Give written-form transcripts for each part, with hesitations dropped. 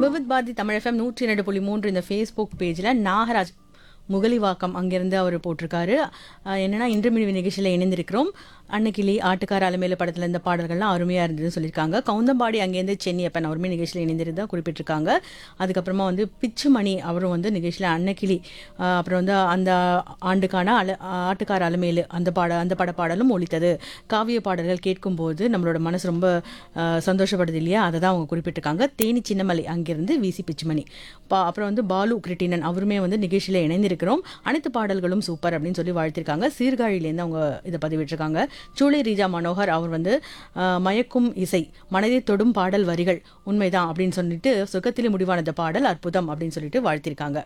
Vividh Bharathi Tamil FM 102.3 இந்த Facebook பேஜில் நாகராஜ் முகலிவாக்கம் அங்கேருந்து அவர் போட்டிருக்காரு. என்னன்னா இன்று மினிவி நிகழ்ச்சியில் இணைந்திருக்கிறோம். அன்னக்கிளி ஆட்டுக்கார அலமேல படத்தில் இந்த பாடல்கள்லாம் அருமையாக இருந்ததுன்னு சொல்லியிருக்காங்க. கவுந்தம்பாடி அங்கேருந்து சென்னியப்பன் அவருமே நிகழ்ச்சியில் இணைந்திருந்தா குறிப்பிட்டிருக்காங்க. அதுக்கப்புறமா வந்து பிச்சுமணி அவரும் வந்து நிகழ்ச்சியில் அன்னக்கிளி அப்புறம் வந்து அந்த ஆண்டுக்கான ஆட்டுக்கார அலமேலு அந்த பட பாடலும் ஒலித்தது. காவிய பாடல்கள் கேட்கும்போது நம்மளோட மனசு ரொம்ப சந்தோஷப்படுது இல்லையா, அதை தான் அவங்க குறிப்பிட்டிருக்காங்க. தேனி சின்னமலை அங்கிருந்து விசி பிச்சுமணி. அப்புறம் வந்து பாலு கிருட்டினன் அவருமே வந்து நிகழ்ச்சியில் இணைந்திருக்கிறோம். அனைத்து பாடல்களும் சூப்பர் அப்படின்னு சொல்லி வாழ்த்திருக்காங்க. சீர்காழியிலேருந்து அவங்க இதை பதிவிட்டிருக்காங்க. சூளை ரீஜா மனோகர் அவர் வந்து மயக்கும் இசை மனதை தொடும் பாடல் வரிகள் உண்மைதான் அப்படின்னு சொல்லிட்டு சொர்க்கத்திலே முடிவானது பாடல் அற்புதம் அப்படின்னு சொல்லிட்டு வாழ்த்திருக்காங்க.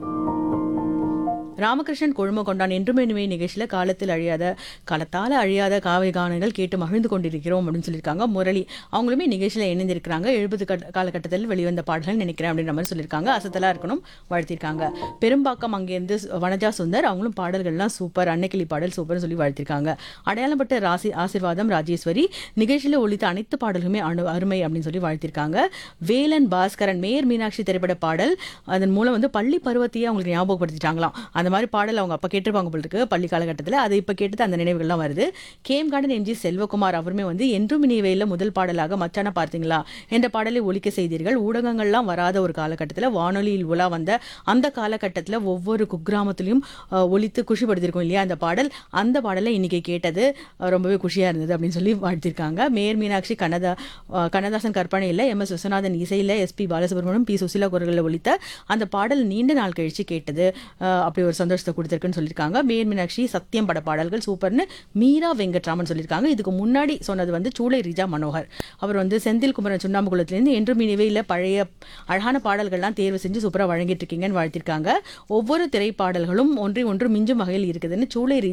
ராமகிருஷ்ணன் கொண்டான் என்றுமே நிகழ்ச்சியில் காலத்தால் அழியாத காவிய கானங்கள் கேட்டு மகிழ்ந்து கொண்டிருக்கிறோம் அப்படின்னு சொல்லியிருக்காங்க. முரளி அவங்களுமே நிகழ்ச்சியில் இணைந்திருக்கிறாங்க. 70 காலகட்டத்தில் வெளிவந்த பாடல்கள் நினைக்கிறேன் அப்படின்ற மாதிரி சொல்லியிருக்காங்க. அசத்தலா இருக்கணும் வாழ்த்திருக்காங்க. பெரும்பாக்கம் அங்கேருந்து வனஜா சுந்தர் அவங்களும் பாடல்கள்லாம் சூப்பர், அன்னைக்கிளி பாடல் சூப்பர்னு சொல்லி வாழ்த்திருக்காங்க. அடையாளப்பட்ட ஆசீர்வாதம் ராஜேஸ்வரி நிகழ்ச்சியில் ஒலித்த அனைத்து பாடல்களுமே அருமை அப்படின்னு சொல்லி வாழ்த்திருக்காங்க. வேலன் பாஸ்கரன் மேயர் மீனாட்சி திரைப்பட பாடல் அதன் மூலம் வந்து பள்ளி பருவத்தையே அவங்களுக்கு ஞாபகப்படுத்திட்டாங்களாம். அந்த மாதிரி பாடல் அவங்க அப்போ கேட்டிருப்பாங்க போல இருக்கு பள்ளி காலகட்டத்தில். அது இப்போ கேட்டது அந்த நினைவுகள்லாம் வருது. கேம் கார்டன் எம்ஜி செல்வகுமார் அவருமே வந்து என்றும் இனிவையில் முதல் பாடலாக மச்சான பார்த்தீங்களா என்ற பாடலை ஒலிக்க செய்தீர்கள். ஊடகங்கள்லாம் வராத ஒரு காலகட்டத்தில் வானொலியில் உலா வந்த அந்த காலகட்டத்தில் ஒவ்வொரு குக்கிராமத்திலையும் ஒலித்து குஷிப்படுத்திருக்கும் இல்லையா அந்த பாடல். அந்த பாடலை இன்னைக்கு கேட்டது ரொம்பவே குஷியாக இருந்தது அப்படின்னு சொல்லி வாழ்த்திருக்காங்க. மேயர் மீனாட்சி கண்ணதாசன் கற்பனையில் எம்.எஸ். விஸ்வநாதன் இசையில் எஸ்பி பாலசுப்ரமணியம் பி சுசிலா குரல்களில் ஒலித்த அந்த பாடல் நீண்ட நாள் கழிச்சு கேட்டது அப்படி ஒரு சந்தோஷத்தை கொடுத்திருக்குன்னு சொல்லியிருக்காங்க. மேயர் மீனாட்சி சத்தியம் பட பாடல்கள் சூப்பர்னு மீரா வெங்கட்ராமன் சொல்லியிருக்காங்க. இதுக்கு முன்னாடி சொன்னது வந்து சூளை ரீஜா மனோகர் அவர் வந்து செந்தில் குமரன் சுண்ணாம்புகுளத்திலேருந்து என்றும் இனிவையில் பழைய அழகான பாடல்கள்லாம் தேர்வு செஞ்சு சூப்பராக வழங்கிட்டு இருக்கீங்கன்னு வாழ்த்திருக்காங்க. ஒவ்வொரு திரைப்பாடல்களும் ஒன்றை ஒன்று மிஞ்சும் வகையில் இருக்குதுன்னு சூளை